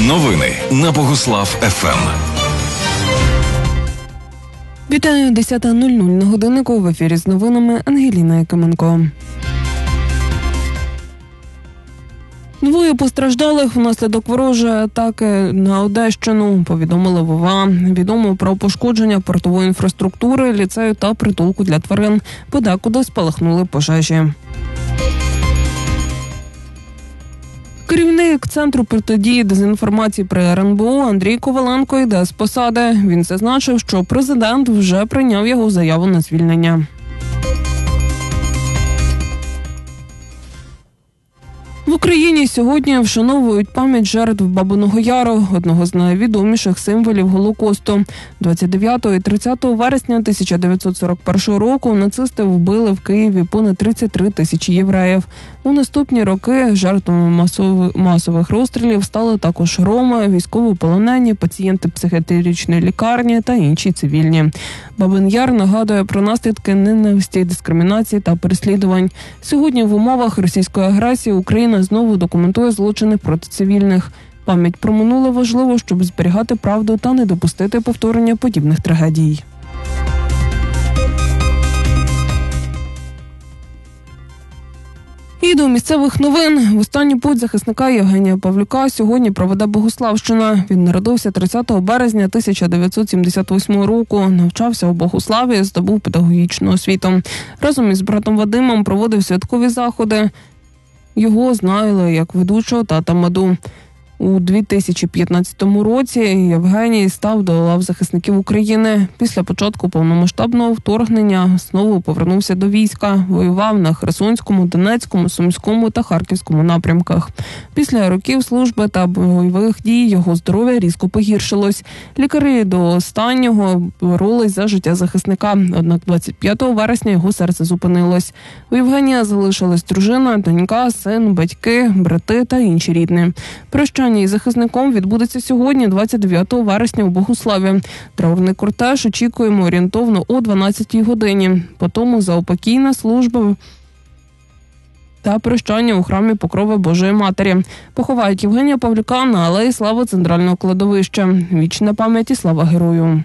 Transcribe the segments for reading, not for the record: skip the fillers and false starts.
Новини на Богуслав ФМ. Вітаю, 10:00 на годиннику. В ефірі з новинами Ангеліна Якименко. Двоє постраждалих внаслідок ворожої атаки на Одещину, повідомили в ОВА. Відомо про пошкодження портової інфраструктури, ліцею та притулку для тварин. Подекуди спалахнули пожежі. Керівник Центру протидії дезінформації при РНБО Андрій Коваленко йде з посади. Він зазначив, що президент вже прийняв його заяву на звільнення. В Україні сьогодні вшановують пам'ять жертв Бабиного Яру, одного з найвідоміших символів Голокосту. 29 і 30 вересня 1941 року нацисти вбили в Києві понад 33 тисячі євреїв. У наступні роки жертвами масових розстрілів стали також роми, військовополонені, пацієнти психіатричної лікарні та інші цивільні. Бабин Яр нагадує про наслідки ненависті, дискримінації та переслідувань. Сьогодні в умовах російської агресії Україна знову документує злочини проти цивільних. Пам'ять про минуле важливо, щоб зберігати правду та не допустити повторення подібних трагедій. І до місцевих новин. В останній путь захисника Євгенія Павлюка сьогодні проведе Богуславщина. Він народився 30 березня 1978 року, навчався у Богуславі, здобув педагогічну освіту. Разом із братом Вадимом проводив святкові заходи. Його знали як ведучого та тамаду. У 2015 році Євгеній став до лав захисників України. Після початку повномасштабного вторгнення знову повернувся до війська. Воював на Херсонському, Донецькому, Сумському та Харківському напрямках. Після років служби та бойових дій його здоров'я різко погіршилось. Лікарі до останнього боролись за життя захисника. Однак 25 вересня його серце зупинилось. У Євгенія залишилась дружина, донька, син, батьки, брати та інші рідні. Прощання із захисником відбудеться сьогодні, 29 вересня, у Богуславі. Траурний кортеж очікуємо орієнтовно о 12-й годині. Потім заупокійна служба та прощання у храмі Покрови Божої Матері. Поховають Євгенія Павлюка на алеї Слави Центрального кладовища. Вічна пам'ять і слава герою.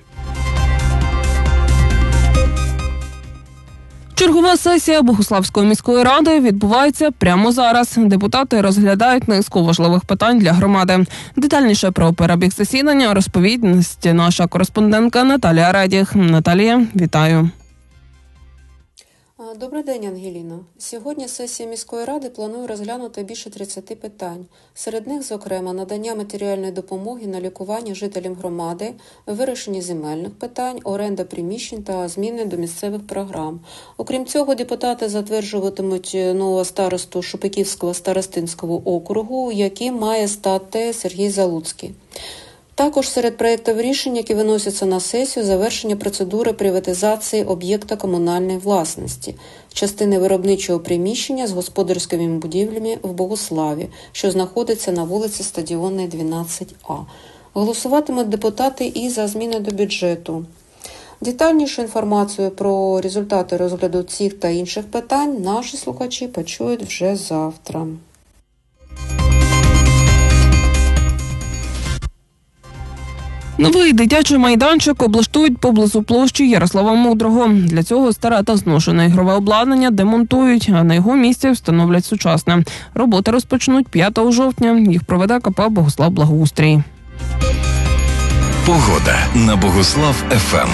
Чергова сесія Богуславської міської ради відбувається прямо зараз. Депутати розглядають низку важливих питань для громади. Детальніше про перебіг засідання розповість наша кореспондентка Наталія Редіх. Наталія, вітаю. Добрий день, Ангеліно. Сьогодні сесія міської ради планує розглянути більше 30 питань. Серед них, зокрема, надання матеріальної допомоги на лікування жителям громади, вирішення земельних питань, оренда приміщень та зміни до місцевих програм. Окрім цього, депутати затверджуватимуть нового старосту Шупиківського старостинського округу, яким має стати Сергій Залуцький. Також серед проєктів рішень, які виносяться на сесію, завершення процедури приватизації об'єкта комунальної власності, частини виробничого приміщення з господарськими будівлями в Богуславі, що знаходиться на вулиці Стадіонній, 12А. Голосуватимуть депутати і за зміни до бюджету. Детальнішу інформацію про результати розгляду цих та інших питань наші слухачі почують вже завтра. Новий дитячий майданчик облаштують поблизу площі Ярослава Мудрого. Для цього старе та зношене ігрове обладнання демонтують, а на його місці встановлять сучасне. Роботи розпочнуть 5 жовтня. Їх проведе КП «Богуслав Благоустрій». Погода на Богуслав ФМ.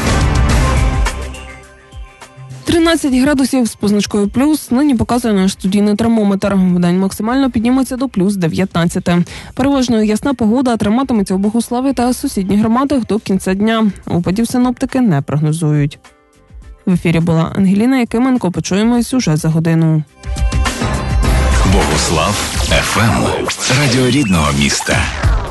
13 градусів з позначкою плюс нині показує наш студійний термометр. Вдень максимально підніметься до плюс 19. Переважно ясна погода триматиметься у Богуславі та сусідніх громадах до кінця дня. Опадів синоптики не прогнозують. В ефірі була Ангеліна Якименко. Почуємось уже за годину. Богуслав ФМ. Радіо рідного міста.